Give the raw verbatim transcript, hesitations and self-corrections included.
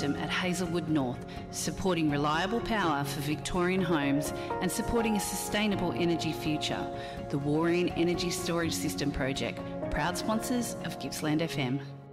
system at Hazelwood North, supporting reliable power for Victorian homes and supporting a sustainable energy future. The Wooreen Energy Storage System Project, proud sponsors of Gippsland F M.